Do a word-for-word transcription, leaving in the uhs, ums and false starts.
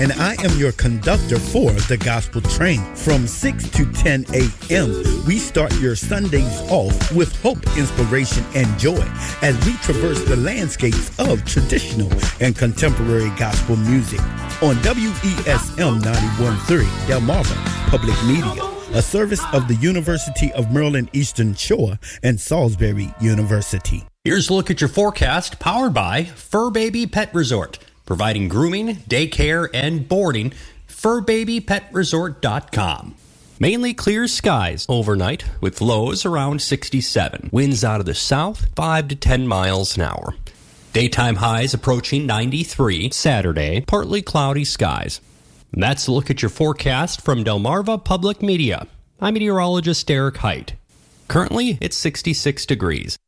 and I am your conductor for the Gospel Train. From six to ten a.m., we start your Sundays off with hope, inspiration, and joy as we traverse the landscapes of traditional and contemporary gospel music on W E S M ninety-one point three Delmarva Public Media, a service of the University of Maryland Eastern Shore and Salisbury University. Here's a look at your forecast, powered by Fur Baby Pet Resort, providing grooming, daycare, and boarding. fur baby pet resort dot com. Mainly clear skies overnight with lows around sixty-seven. Winds out of the south, five to ten miles an hour. Daytime highs approaching ninety-three. Saturday, partly cloudy skies. And that's a look at your forecast from Delmarva Public Media. I'm meteorologist Derek Height. Currently, it's sixty-six degrees.